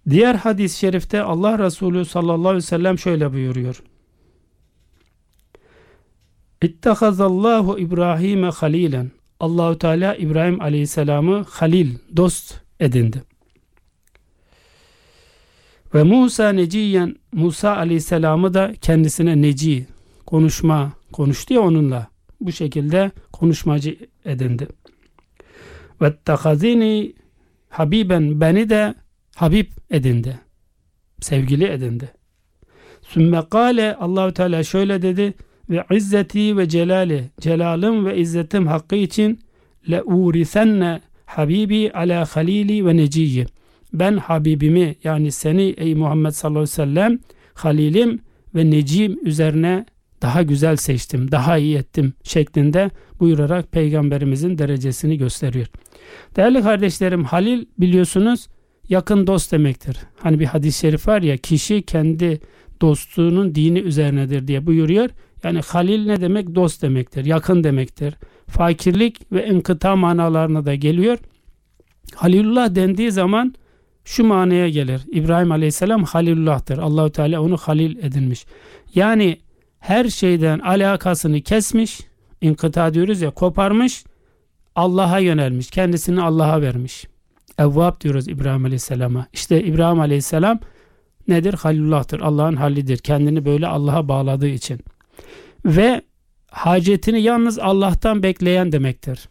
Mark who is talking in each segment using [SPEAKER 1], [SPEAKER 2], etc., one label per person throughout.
[SPEAKER 1] Diğer hadis-i şerifte Allah Resulü sallallahu aleyhi ve sellem şöyle buyuruyor. İttehazallahu İbrahim'e halilen. Allahu Teala İbrahim Aleyhisselam'ı halil, dost edindi. Ve Musa neciyen, Musa Aleyhisselam'ı da kendisine neci, konuştu ya onunla. Bu şekilde konuşmacı edindi. Ve tehazini habiben, beni de Habib edindi. Sevgili edindi. Sümme kâle, Allahu Teala şöyle dedi: ve izzeti ve celali, celalım ve izzetim hakkı için le urisenne habibi ala halili ve neciyyi. Ben Habibimi, yani seni ey Muhammed sallallahu aleyhi ve sellem, halilim ve neciyim üzerine daha güzel seçtim, daha iyi ettim şeklinde buyurarak peygamberimizin derecesini gösteriyor. Değerli kardeşlerim, halil biliyorsunuz yakın dost demektir. Hani bir hadis-i şerif var ya, kişi kendi dostluğunun dini üzerinedir diye buyuruyor. Yani halil ne demek? Dost demektir, yakın demektir. Fakirlik ve inkıta manalarına da geliyor. Halilullah dendiği zaman şu manaya gelir: İbrahim Aleyhisselam Halilullah'tır. Allahu Teala onu halil edinmiş. Yani her şeyden alakasını kesmiş, inkıta diyoruz ya, koparmış, Allah'a yönelmiş, kendisini Allah'a vermiş. Evvab diyoruz İbrahim Aleyhisselam'a. İşte İbrahim Aleyhisselam nedir? Halilullah'tır. Allah'ın halidir. Kendini böyle Allah'a bağladığı için. Ve hacetini yalnız Allah'tan bekleyen demektir.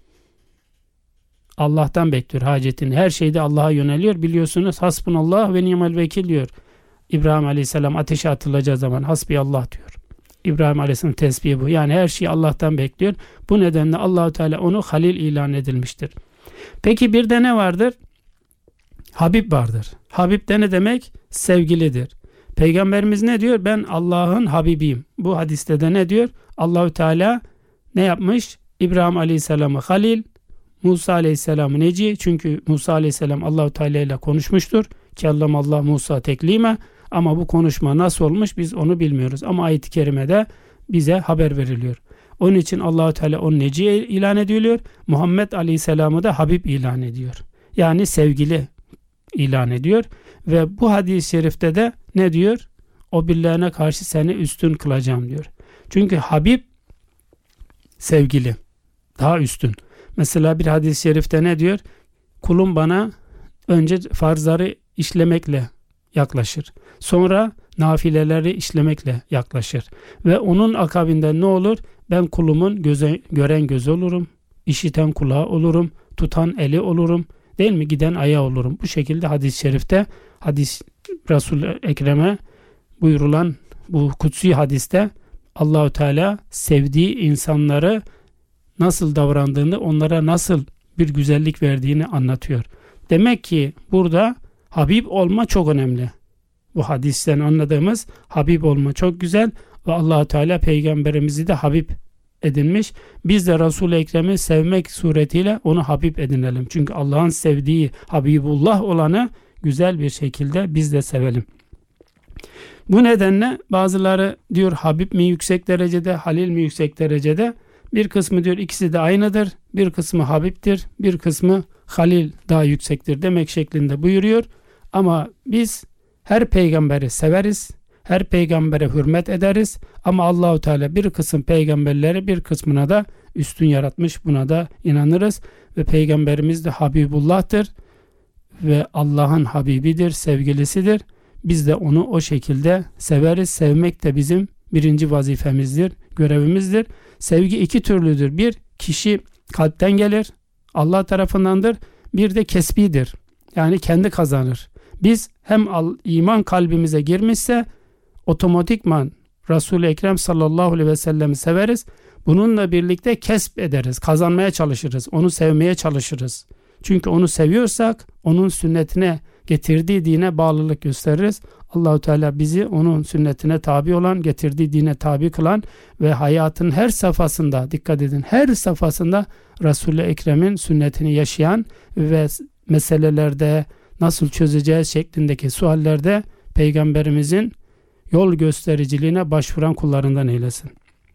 [SPEAKER 1] Allah'tan bekliyor hacetini. Her şeyde Allah'a yöneliyor. Biliyorsunuz hasbunallah ve ni'mel vekil diyor. İbrahim Aleyhisselam ateşe atılacağı zaman hasbiyallah diyor. İbrahim Aleyhisselam tesbihi bu. Yani her şeyi Allah'tan bekliyor. Bu nedenle Allah-u Teala onu halil ilan edilmiştir. Peki bir de ne vardır? Habib vardır. Habib de ne demek? Sevgilidir. Peygamberimiz ne diyor? Ben Allah'ın Habibiyim. Bu hadiste de ne diyor? Allah-u Teala ne yapmış? İbrahim Aleyhisselam'ı halil, Musa Aleyhisselam'ı neci. Çünkü Musa Aleyhisselam Allah-u Teala ile konuşmuştur. Kellamallah Musa teklime. Ama bu konuşma nasıl olmuş biz onu bilmiyoruz. Ama ayet-i kerimede bize haber veriliyor. Onun için Allah-u Teala onu neci ilan ediliyor. Muhammed Aleyhisselam'ı da Habib ilan ediyor. Yani sevgili ilan ediyor. Ve bu hadis-i şerifte de ne diyor? O birlerine karşı seni üstün kılacağım diyor. Çünkü Habib sevgili, daha üstün. Mesela bir hadis-i şerifte ne diyor? Kulum bana önce farzları işlemekle yaklaşır. Sonra nafileleri işlemekle yaklaşır. Ve onun akabinde ne olur? Ben kulumun gören gözü olurum, işiten kulağı olurum, tutan eli olurum, değil mi? Giden ayağı olurum. Bu şekilde hadis-i şerifte, Resul-i Ekrem'e buyurulan bu kutsi hadiste Allah-u Teala sevdiği insanları nasıl davrandığını, onlara nasıl bir güzellik verdiğini anlatıyor. Demek ki burada Habib olma çok önemli. Bu hadisten anladığımız Habib olma çok güzel ve Allah-u Teala peygamberimizi de Habib edinmiş. Biz de Resul-i Ekrem'i sevmek suretiyle onu Habib edinelim. Çünkü Allah'ın sevdiği Habibullah olanı güzel bir şekilde biz de sevelim. Bu nedenle bazıları diyor Habib mi yüksek derecede, Halil mi yüksek derecede? Bir kısmı diyor ikisi de aynıdır. Bir kısmı Habib'tir, bir kısmı Halil daha yüksektir demek şeklinde buyuruyor. Ama biz her peygamberi severiz, her peygambere hürmet ederiz. Ama Allahu Teala bir kısım peygamberleri bir kısmına da üstün yaratmış. Buna da inanırız. Ve peygamberimiz de Habibullah'tır. Ve Allah'ın Habibidir, sevgilisidir. Biz de onu o şekilde severiz. Sevmek de bizim birinci vazifemizdir, görevimizdir. Sevgi iki türlüdür. Bir, kişi kalpten gelir, Allah tarafındandır. Bir de kesbidir. Yani kendi kazanır. Biz hem iman kalbimize girmişse otomatikman Resul-i Ekrem sallallahu aleyhi ve sellem'i severiz. Bununla birlikte kesp ederiz, kazanmaya çalışırız, onu sevmeye çalışırız. Çünkü onu seviyorsak onun sünnetine, getirdiği dine bağlılık gösteririz. Allah-u Teala bizi onun sünnetine tabi olan, getirdiği dine tabi kılan ve hayatın her safhasında, dikkat edin, her safhasında Resul-i Ekrem'in sünnetini yaşayan ve meselelerde nasıl çözeceğiz şeklindeki suallerde Peygamberimizin yol göstericiliğine başvuran kullarından eylesin.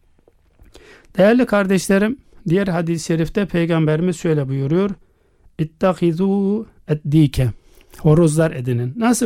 [SPEAKER 1] Değerli kardeşlerim, diğer hadis-i şerifte Peygamberimiz şöyle buyuruyor: İttehizû eddîke, horozlar edinin. Nasıl